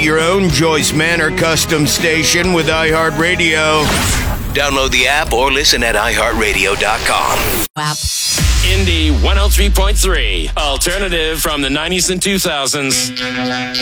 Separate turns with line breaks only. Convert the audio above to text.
your own Joyce Manor custom station with iHeartRadio. Download the app or listen at iHeartRadio.com.
App.
Indie 103.3. Alternative from the 90s and 2000s.